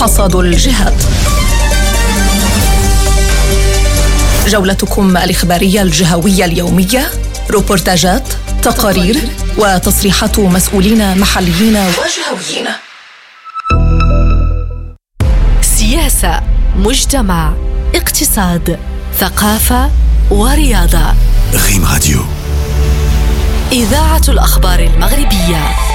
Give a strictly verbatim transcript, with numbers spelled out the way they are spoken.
حصاد الجهاد. جولتكم الإخبارية الجهوية اليومية، روبورتاجات، تقارير وتصريحات مسؤولين محليين وجهويين. سياسة، مجتمع، اقتصاد، ثقافة ورياضة. غيم راديو، إذاعة الأخبار المغربية.